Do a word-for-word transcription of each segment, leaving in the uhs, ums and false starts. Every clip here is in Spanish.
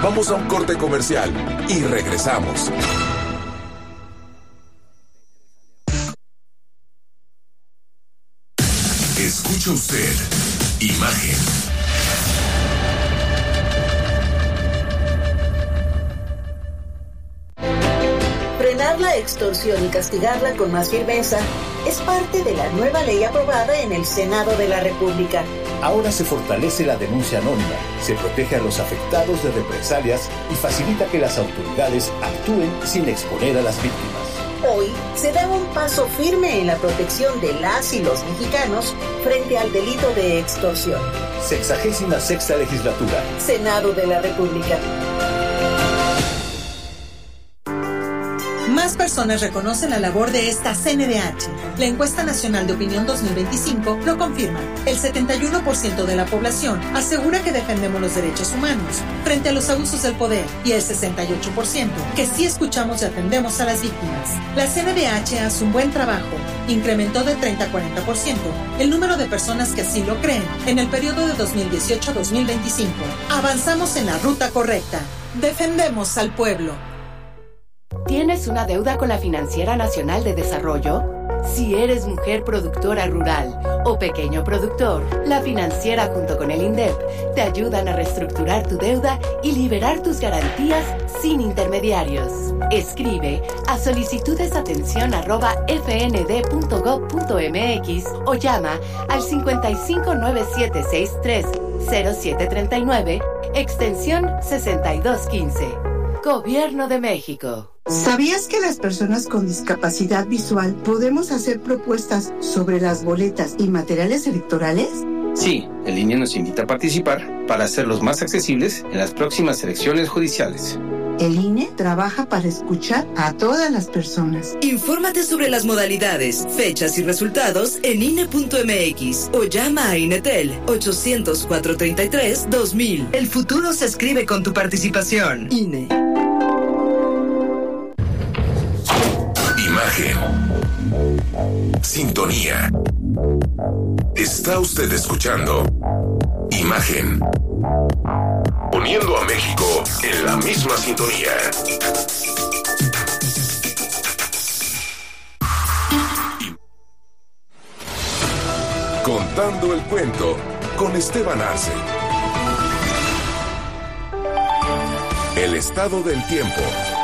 Vamos a un corte comercial y regresamos. Escucha usted Imagen. Frenar la extorsión y castigarla con más firmeza es parte de la nueva ley aprobada en el Senado de la República. Ahora se fortalece la denuncia anónima, se protege a los afectados de represalias y facilita que las autoridades actúen sin exponer a las víctimas. Hoy se da un paso firme en la protección de las y los mexicanos frente al delito de extorsión. Sexagésima sexta legislatura. Senado de la República. Más personas reconocen la labor de esta C N D H. La encuesta nacional de opinión dos mil veinticinco lo confirma. El setenta y uno por ciento de la población asegura que defendemos los derechos humanos frente a los abusos del poder y el sesenta y ocho por ciento que sí escuchamos y atendemos a las víctimas. La C N D H hace un buen trabajo. Incrementó de treinta a cuarenta por ciento el número de personas que así lo creen en el periodo de dos mil dieciocho a dos mil veinticinco. Avanzamos en la ruta correcta. Defendemos al pueblo. ¿Tienes una deuda con la Financiera Nacional de Desarrollo? Si eres mujer productora rural o pequeño productor, la Financiera junto con el INDEP te ayudan a reestructurar tu deuda y liberar tus garantías sin intermediarios. Escribe a solicitudesatención arroba fnd.gov.mx o llama al cincuenta y cinco nueve siete seis tres cero siete treinta y nueve, extensión sesenta y dos quince. Gobierno de México. ¿Sabías que las personas con discapacidad visual podemos hacer propuestas sobre las boletas y materiales electorales? Sí, el I N E nos invita a participar para hacerlos más accesibles en las próximas elecciones judiciales. El I N E trabaja para escuchar a todas las personas. Infórmate sobre las modalidades, fechas y resultados en I N E punto M X o llama a INETEL ochocientos, cuatrocientos treinta y tres, dos mil. El futuro se escribe con tu participación. I N E. Imagen. Sintonía. Está usted escuchando Imagen. Poniendo a México en la misma sintonía. Contando el cuento con Esteban Arce. El estado del tiempo.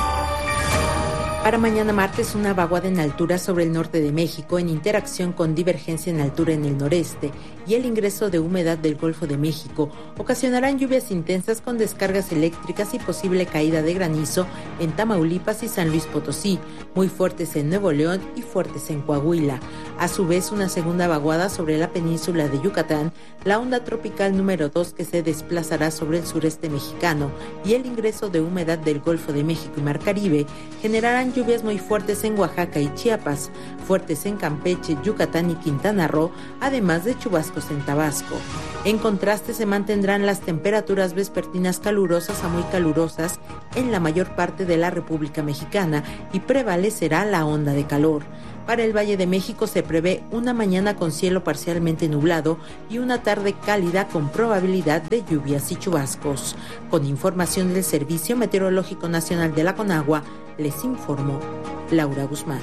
Para mañana martes, una vaguada en altura sobre el norte de México en interacción con divergencia en altura en el noreste y el ingreso de humedad del Golfo de México ocasionarán lluvias intensas con descargas eléctricas y posible caída de granizo en Tamaulipas y San Luis Potosí, muy fuertes en Nuevo León y fuertes en Coahuila. A su vez, una segunda vaguada sobre la península de Yucatán, la onda tropical número dos que se desplazará sobre el sureste mexicano y el ingreso de humedad del Golfo de México y Mar Caribe generarán lluvias muy fuertes en Oaxaca y Chiapas, fuertes en Campeche, Yucatán y Quintana Roo, además de chubascos en Tabasco. En contraste, se mantendrán las temperaturas vespertinas calurosas a muy calurosas en la mayor parte de la República Mexicana y prevalecerá la onda de calor. Para el Valle de México se prevé una mañana con cielo parcialmente nublado y una tarde cálida con probabilidad de lluvias y chubascos. Con información del Servicio Meteorológico Nacional de la Conagua, les informó Laura Guzmán.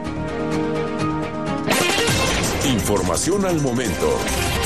Información al momento.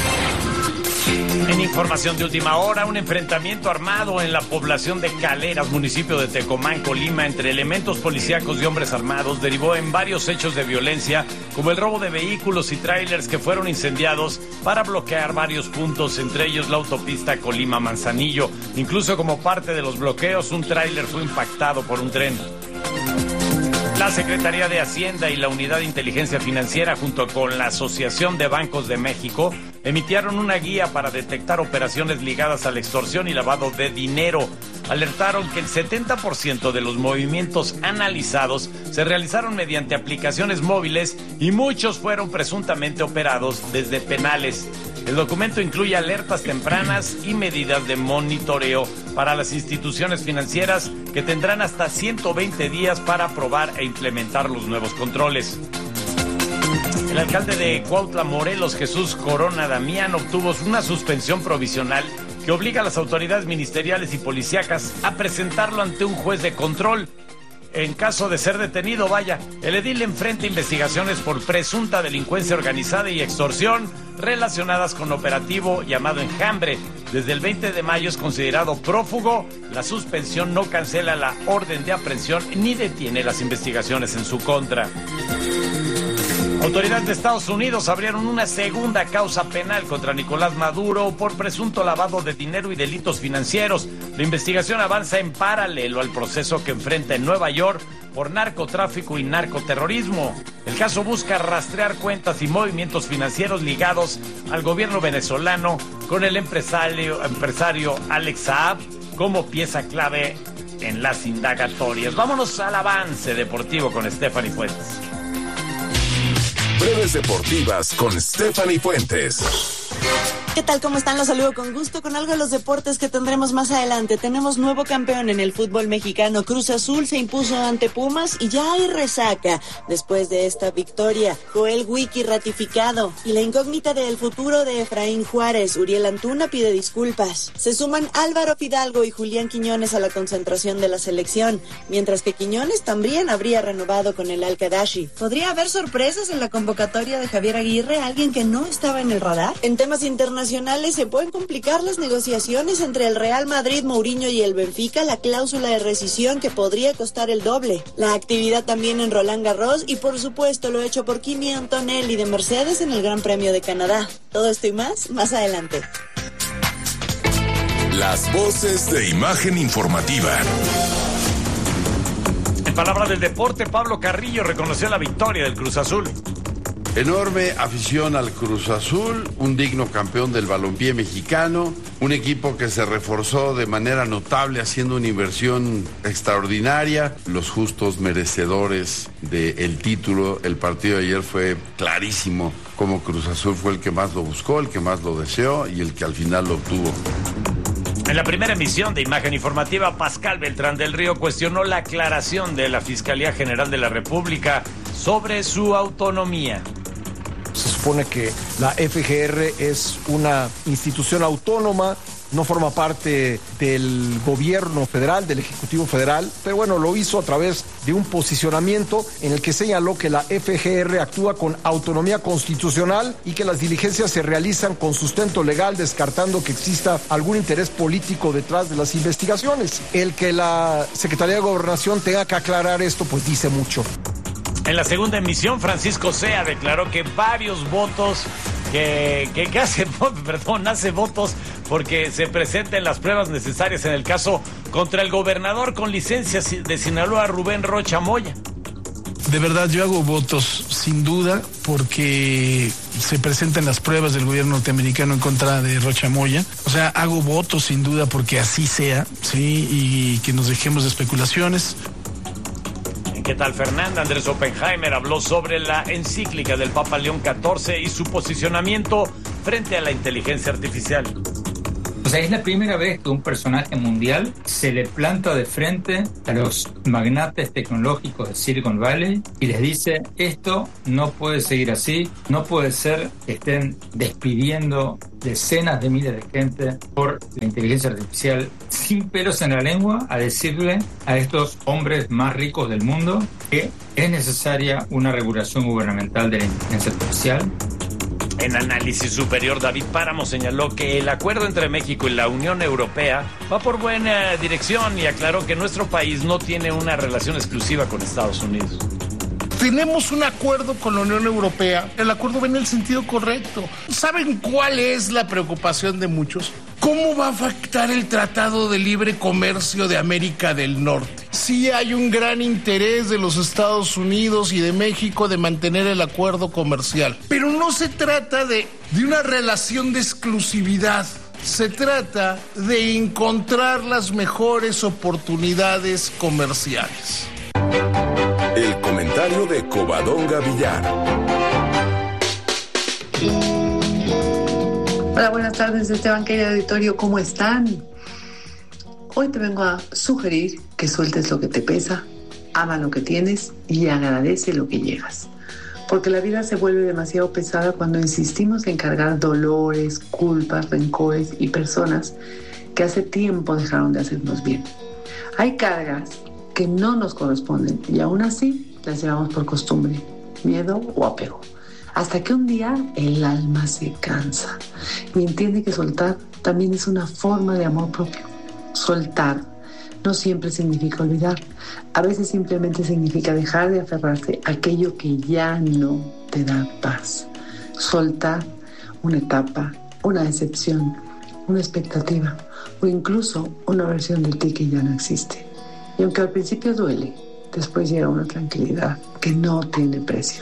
En información de última hora, un enfrentamiento armado en la población de Caleras, municipio de Tecomán, Colima, entre elementos policíacos y hombres armados derivó en varios hechos de violencia, como el robo de vehículos y tráilers que fueron incendiados para bloquear varios puntos, entre ellos la autopista Colima-Manzanillo. Incluso como parte de los bloqueos, un tráiler fue impactado por un tren. La Secretaría de Hacienda y la Unidad de Inteligencia Financiera, junto con la Asociación de Bancos de México, emitieron una guía para detectar operaciones ligadas a la extorsión y lavado de dinero. Alertaron que el setenta por ciento de los movimientos analizados se realizaron mediante aplicaciones móviles y muchos fueron presuntamente operados desde penales. El documento incluye alertas tempranas y medidas de monitoreo para las instituciones financieras que tendrán hasta ciento veinte días para aprobar e implementar los nuevos controles. El alcalde de Cuautla, Morelos, Jesús Corona Damián, obtuvo una suspensión provisional que obliga a las autoridades ministeriales y policíacas a presentarlo ante un juez de control. En caso de ser detenido, vaya, el edil enfrenta investigaciones por presunta delincuencia organizada y extorsión relacionadas con operativo llamado Enjambre. Desde el veinte de mayo es considerado prófugo. La suspensión no cancela la orden de aprehensión ni detiene las investigaciones en su contra. Autoridades de Estados Unidos abrieron una segunda causa penal contra Nicolás Maduro por presunto lavado de dinero y delitos financieros. La investigación avanza en paralelo al proceso que enfrenta en Nueva York por narcotráfico y narcoterrorismo. El caso busca rastrear cuentas y movimientos financieros ligados al gobierno venezolano con el empresario, empresario Alex Saab como pieza clave en las indagatorias. Vámonos al avance deportivo con Stephanie Fuentes. Breves deportivas con Stephanie Fuentes. ¿Qué tal? ¿Cómo están? Los saludo con gusto con algo de los deportes que tendremos más adelante. Tenemos nuevo campeón en el fútbol mexicano. Cruz Azul se impuso ante Pumas y ya hay resaca después de esta victoria. Joel Wiki ratificado y la incógnita del futuro de Efraín Juárez. Uriel Antuna pide disculpas. Se suman Álvaro Fidalgo y Julián Quiñones a la concentración de la selección, mientras que Quiñones también habría renovado con el Al-Qadashi. ¿Podría haber sorpresas en la convocatoria de Javier Aguirre? ¿Alguien que no estaba en el radar? En temas internacionales se pueden complicar las negociaciones entre el Real Madrid, Mourinho y el Benfica, la cláusula de rescisión que podría costar el doble. La actividad también en Roland Garros y por supuesto lo hecho por Kimi Antonelli de Mercedes en el Gran Premio de Canadá. Todo esto y más, más adelante. Las voces de Imagen Informativa. En palabras del deporte, Pablo Carrillo reconoció la victoria del Cruz Azul. Enorme afición al Cruz Azul, un digno campeón del balompié mexicano, un equipo que se reforzó de manera notable haciendo una inversión extraordinaria, los justos merecedores del título. El partido de ayer fue clarísimo, como Cruz Azul fue el que más lo buscó, el que más lo deseó y el que al final lo obtuvo. En la primera emisión de Imagen Informativa, Pascal Beltrán del Río cuestionó la aclaración de la Fiscalía General de la República sobre su autonomía. Se supone que la F G R es una institución autónoma, no forma parte del gobierno federal, del Ejecutivo Federal, pero bueno, lo hizo a través de un posicionamiento en el que señaló que la F G R actúa con autonomía constitucional y que las diligencias se realizan con sustento legal, descartando que exista algún interés político detrás de las investigaciones. El que la Secretaría de Gobernación tenga que aclarar esto, pues dice mucho. En la segunda emisión, Francisco Sea declaró que varios votos, que, que, que hace, perdón, hace votos porque se presenten las pruebas necesarias en el caso contra el gobernador con licencia de Sinaloa, Rubén Rocha Moya. De verdad, yo hago votos sin duda porque se presentan las pruebas del gobierno norteamericano en contra de Rocha Moya. O sea, hago votos sin duda porque así sea, sí, y que nos dejemos de especulaciones. ¿Qué tal, Fernanda? Andrés Oppenheimer habló sobre la encíclica del Papa León catorce y su posicionamiento frente a la inteligencia artificial. O sea, es la primera vez que un personaje mundial se le planta de frente a los magnates tecnológicos de Silicon Valley y les dice: esto no puede seguir así, no puede ser que estén despidiendo decenas de miles de gente por la inteligencia artificial, sin pelos en la lengua, a decirle a estos hombres más ricos del mundo que es necesaria una regulación gubernamental de la inteligencia artificial. En Análisis Superior, David Páramo señaló que el acuerdo entre México y la Unión Europea va por buena dirección y aclaró que nuestro país no tiene una relación exclusiva con Estados Unidos. Tenemos un acuerdo con la Unión Europea. El acuerdo va en el sentido correcto. ¿Saben cuál es la preocupación de muchos? ¿Cómo va a afectar el Tratado de Libre Comercio de América del Norte? Sí hay un gran interés de los Estados Unidos y de México de mantener el acuerdo comercial. Pero no se trata de, de una relación de exclusividad. Se trata de encontrar las mejores oportunidades comerciales. El comentario de Covadonga Villar. Hola, buenas tardes, Esteban, querido auditorio, ¿cómo están? Hoy te vengo a sugerir que sueltes lo que te pesa, ama lo que tienes y agradece lo que llegas. Porque la vida se vuelve demasiado pesada cuando insistimos en cargar dolores, culpas, rencores y personas que hace tiempo dejaron de hacernos bien. Hay cargas que no nos corresponden y aún así las llevamos por costumbre, miedo o apego. Hasta que un día el alma se cansa y entiende que soltar también es una forma de amor propio. Soltar no siempre significa olvidar. A veces simplemente significa dejar de aferrarse a aquello que ya no te da paz. Soltar una etapa, una decepción, una expectativa o incluso una versión de ti que ya no existe. Y aunque al principio duele, después llega una tranquilidad que no tiene precio.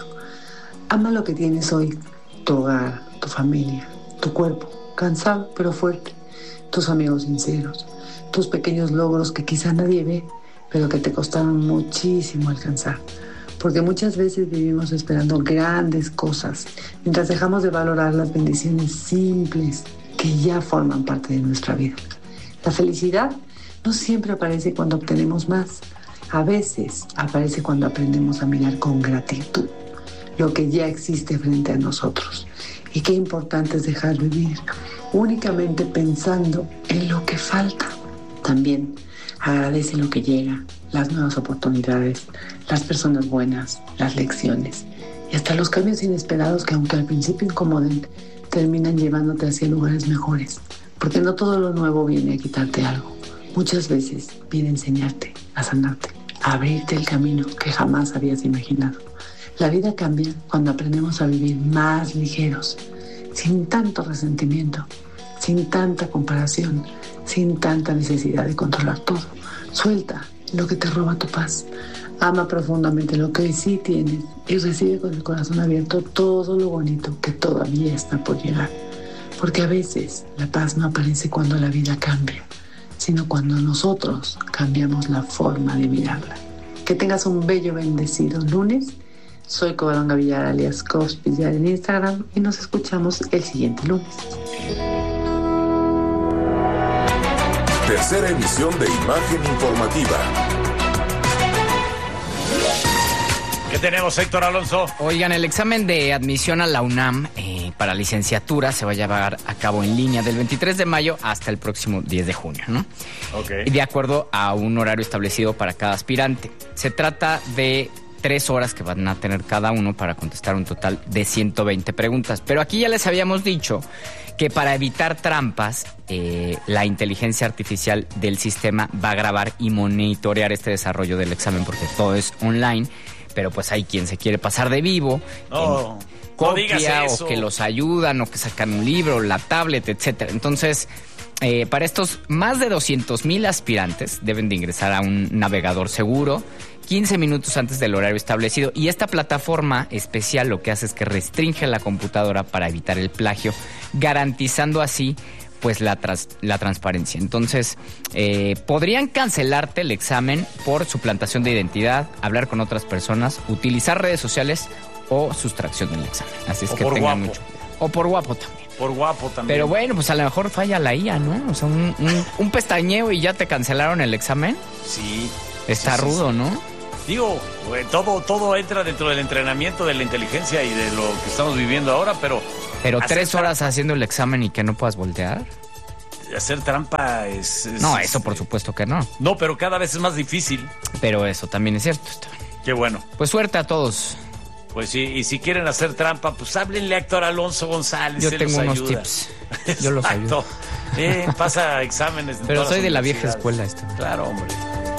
Ama lo que tienes hoy, tu hogar, tu familia, tu cuerpo, cansado pero fuerte, tus amigos sinceros, tus pequeños logros que quizá nadie ve, pero que te costaron muchísimo alcanzar. Porque muchas veces vivimos esperando grandes cosas, mientras dejamos de valorar las bendiciones simples que ya forman parte de nuestra vida. La felicidad no siempre aparece cuando obtenemos más. A veces aparece cuando aprendemos a mirar con gratitud lo que ya existe frente a nosotros. Y qué importante es dejar vivir únicamente pensando en lo que falta. También agradece lo que llega, las nuevas oportunidades, las personas buenas, las lecciones y hasta los cambios inesperados que, aunque al principio incomoden, terminan llevándote hacia lugares mejores. Porque no todo lo nuevo viene a quitarte algo. Muchas veces viene a enseñarte, a sanarte, a abrirte el camino que jamás habías imaginado. La vida cambia cuando aprendemos a vivir más ligeros, sin tanto resentimiento, sin tanta comparación, sin tanta necesidad de controlar todo. Suelta lo que te roba tu paz. Ama profundamente lo que hoy sí tienes y recibe con el corazón abierto todo lo bonito que todavía está por llegar. Porque a veces la paz no aparece cuando la vida cambia, sino cuando nosotros cambiamos la forma de mirarla. Que tengas un bello, bendecido lunes. Soy Covadonga Villar, alias Cos Villar en Instagram, y nos escuchamos el siguiente lunes. Tercera emisión de Imagen Informativa. ¿Qué tenemos, Héctor Alonso? Oigan, el examen de admisión a la UNAM eh, para licenciatura se va a llevar a cabo en línea del veintitrés de mayo hasta el próximo diez de junio, ¿no? Ok. Y de acuerdo a un horario establecido para cada aspirante. Se trata de tres horas que van a tener cada uno para contestar un total de ciento veinte preguntas. Pero aquí ya les habíamos dicho que para evitar trampas, eh, la inteligencia artificial del sistema va a grabar y monitorear este desarrollo del examen, porque todo es online. Pero pues hay quien se quiere pasar de vivo, no, copia, no eso. o que los ayudan, o que sacan un libro, la tablet, etcétera. Entonces, eh, para estos más de doscientos mil aspirantes deben de ingresar a un navegador seguro quince minutos antes del horario establecido. Y esta plataforma especial lo que hace es que restringe la computadora para evitar el plagio, garantizando así pues la, tras, la transparencia. Entonces, eh, podrían cancelarte el examen por suplantación de identidad, hablar con otras personas, utilizar redes sociales o sustracción del examen. Así es o que por tengan guapo. mucho. O por guapo también. Por guapo también. Pero bueno, pues a lo mejor falla la I A, ¿no? O sea, un, un, un pestañeo y ya te cancelaron el examen. Sí. Está sí, sí, rudo, sí. ¿no? Digo, güey, todo, todo entra dentro del entrenamiento de la inteligencia y de lo que estamos viviendo ahora, pero... Pero tres horas haciendo el examen y que no puedas voltear. Hacer trampa es... es no, eso por supuesto que no. No, pero cada vez es más difícil. Pero eso también es cierto. Qué bueno. Pues suerte a todos. Pues sí, y si quieren hacer trampa, pues háblenle a Héctor Alonso González. Yo se tengo los unos ayuda. tips. Yo los ayudo. Eh, pasa exámenes. Pero soy de la vieja escuela esto. Claro, hombre.